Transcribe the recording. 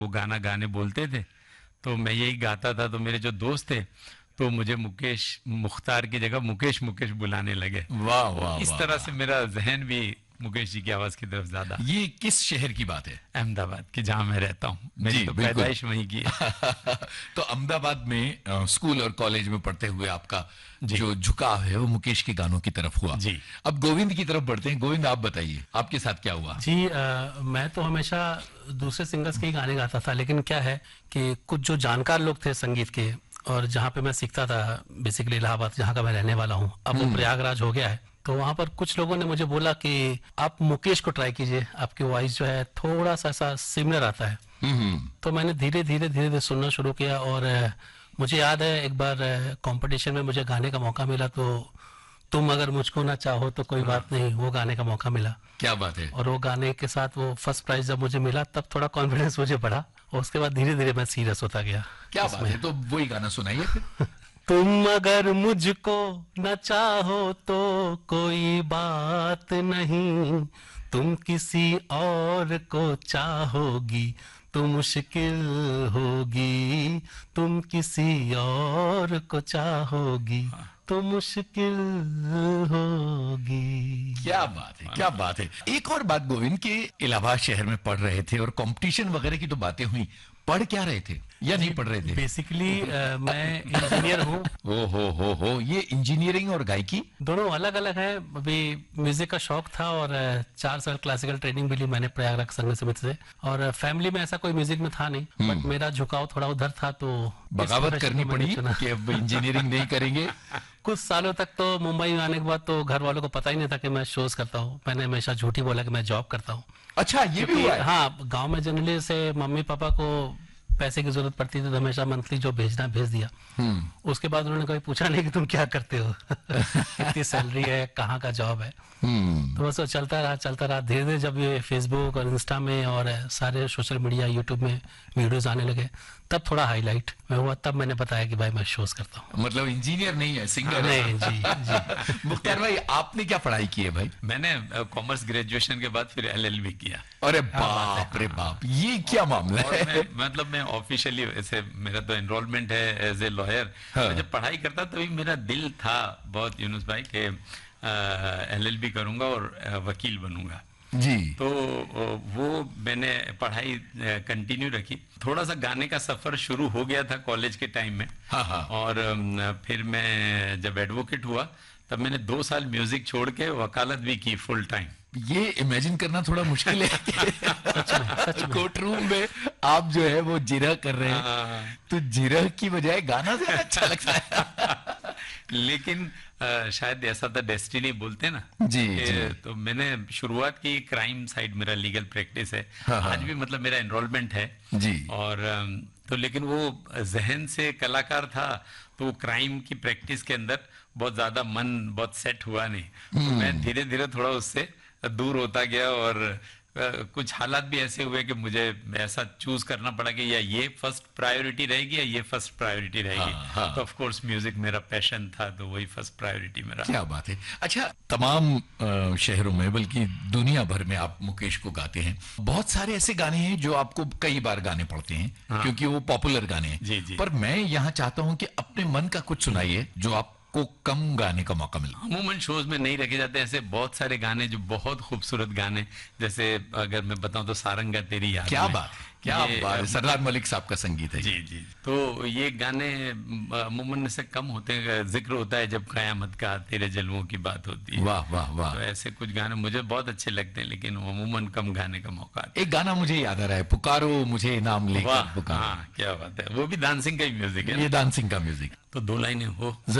वो गाना गाने बोलते थे, तो मैं यही गाता था, तो मेरे जो दोस्त थे तो मुझे मुकेश मुख्तार की जगह मुकेश मुकेश बुलाने लगे। वाह तो वाह इस वाह तरह से वाह। मेरा जहन भी मुकेश जी की आवाज की तरफ ज्यादा। ये किस शहर की बात है? अहमदाबाद की, जहाँ मैं रहता हूँ, मेरी जी तो बिल्कुल। पैदाइश वहीं की है। तो अहमदाबाद में स्कूल और कॉलेज में पढ़ते हुए आपका जी जो झुकाव है वो मुकेश के गानों की तरफ हुआ। जी। अब गोविंद की तरफ बढ़ते हैं। गोविंद, आप बताइए आपके साथ क्या हुआ? जी मैं तो हमेशा दूसरे सिंगर्स के ही गाने गाता था, लेकिन क्या है कि कुछ जो जानकार लोग थे संगीत के, और जहाँ पे मैं सीखता था, बेसिकली इलाहाबाद जहाँ का मैं रहने वाला हूँ, अब वो प्रयागराज हो गया है, तो वहाँ पर कुछ लोगों ने मुझे बोला कि आप मुकेश को ट्राई कीजिए, आपकी वॉइस जो है थोड़ा सा ऐसा सिमिलर आता है। तो मैंने धीरे धीरे धीरे धीरे सुनना शुरू किया, और मुझे याद है एक बार कंपटीशन में मुझे गाने का मौका मिला, तो तुम अगर मुझको ना चाहो तो कोई बात नहीं, वो गाने का मौका मिला। क्या बात है। और वो गाने के साथ वो फर्स्ट प्राइज जब मुझे मिला, तब थोड़ा कॉन्फिडेंस मुझे बढ़ा, और उसके बाद धीरे धीरे मैं सीरियस होता गया। क्या बात है। तो वही गाना सुनाइए फिर। तुम अगर मुझको न चाहो तो कोई बात नहीं, तुम किसी और को चाहोगी तो मुश्किल होगी, तुम किसी और को चाहोगी तो मुश्किल होगी। क्या बात है, क्या बात है। एक और बात गोविंद, के इलाहाबाद शहर में पढ़ रहे थे और कंपटीशन वगैरह की तो बातें हुई, पढ़ क्या रहे थे या नहीं पढ़ रहे थे? बेसिकली मैं इंजीनियर हूँ। हो ये इंजीनियरिंग और गायकी दोनों अलग अलग है। अभी म्यूजिक का शौक था, और 4 साल क्लासिकल ट्रेनिंग भी ली मैंने प्रयागराज संगीत समिति से, और फैमिली में ऐसा कोई म्यूजिक में था नहीं, बट मेरा झुकाव थोड़ा उधर था, तो बगावत करनी पड़ी कि अब इंजीनियरिंग नहीं करेंगे। कुछ सालों तक तो मुंबई में आने के बाद तो घर वालों को पता ही नहीं था कि मैं शोज करता हूँ। मैंने हमेशा झूठी बोला कि मैं जॉब करता हूँ। अच्छा, ये भी हुआ है? हाँ, गांव में जनरली से मम्मी पापा को पैसे की जरूरत पड़ती थी, तो हमेशा मंथली जो भेजना भेज दिया। उसके बाद उन्होंने कभी पूछा नहीं कि तुम क्या करते हो, कितनी सैलरी है, कहाँ का जॉब है। तो बस वो चलता रहा। धीरे धीरे जब ये फेसबुक और इंस्टा में और सारे सोशल मीडिया, यूट्यूब में वीडियोस आने लगे, तब थोड़ा हाईलाइट में हुआ, तब मैंने बताया कि भाई मैं शोज करता हूँ। मतलब इंजीनियर नहीं है, सिंगर है। नहीं जी जी। मुख्तार भाई, आपने क्या पढ़ाई की है भाई? मैंने कॉमर्स ग्रेजुएशन के बाद फिर एलएलबी किया। अरे बाप रे बाप, ये क्या मामला और है? मतलब मैं ऑफिशियली, ऐसे मेरा तो एनरोलमेंट है एज ए लॉयर। मैं जब पढ़ाई करता तभी मेरा दिल था बहुत, यूनुस भाई, के एलएलबी करूंगा और वकील बनूंगा जी। तो वो मैंने पढ़ाई कंटिन्यू रखी। थोड़ा सा गाने का सफर शुरू हो गया था कॉलेज के टाइम में। हाँ। और फिर मैं जब एडवोकेट हुआ तब मैंने 2 साल म्यूजिक छोड़ के वकालत भी की फुल टाइम। ये इमेजिन करना थोड़ा मुश्किल है कि कोर्ट रूम में आप जो है वो जिरह कर रहे हैं, तो जिरह की बजाय गाना ज्यादा अच्छा लगता है। लेकिन शायद ऐसा था, डेस्टिनी बोलते हैं ना जी, जी। तो मैंने शुरुआत की, क्राइम साइड मेरा लीगल प्रैक्टिस है। आज भी मतलब मेरा एनरोलमेंट है जी। और तो लेकिन वो जहन से कलाकार था, तो वो क्राइम की प्रैक्टिस के अंदर बहुत ज्यादा मन बहुत सेट हुआ नहीं। तो मैं धीरे धीरे थोड़ा उससे दूर होता गया, और कुछ हालात भी ऐसे हुए कि मुझे ऐसा चूज करना पड़ा कि या ये फर्स्ट प्रायोरिटी रहेगी या ये फर्स्ट प्रायोरिटी रहेगी। हाँ। तो ऑफ कोर्स म्यूजिक मेरा पैशन था, तो वही फर्स्ट प्रायोरिटी मेरा। क्या बात है। अच्छा, तमाम शहरों में बल्कि दुनिया भर में आप मुकेश को गाते हैं। बहुत सारे ऐसे गाने हैं जो आपको कई बार गाने पड़ते हैं, क्योंकि वो पॉपुलर गाने हैं। जी, जी। पर मैं यहाँ चाहता हूँ कि अपने मन का कुछ सुनाइए जो आपको कम गाने का मौका मिला। अमूमन शोज में नहीं रखे जाते ऐसे बहुत सारे गाने जो बहुत खूबसूरत गाने, जैसे अगर मैं बताऊं तो सारंगा तेरी याद क्या में। बात, क्या बात है। सरदार मलिक साहब का संगीत है। जी जी। तो ये गाने अमूमन से कम होते हैं, जिक्र होता है जब कयामत का, तेरे जलवों की बात होती है। वाह वाह वाह। तो ऐसे कुछ गाने मुझे बहुत अच्छे लगते हैं, लेकिन अमूमन कम गाने का मौका आता है। एक गाना मुझे याद आ रहा है, पुकारो मुझे नाम लेकर वाह, पुकारो। हाँ क्या बात है। वो भी दान सिंह का ही म्यूजिक है ये ना? दान सिंह का म्यूजिक। तो 2 लाइनें हो